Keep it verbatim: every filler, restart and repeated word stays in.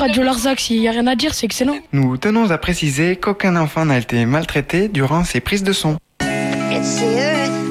Radio Larzac, s'il n'y a rien à dire, c'est excellent. Nous tenons à préciser qu'aucun enfant n'a été maltraité durant ces prises de son. It's the earth.